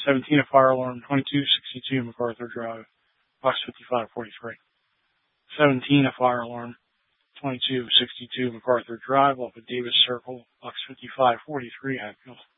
17, a fire alarm, 2262 MacArthur Drive, box 5543. 17, a fire alarm, 2262 MacArthur Drive, off of Davis Circle, box 5543, Hatfield.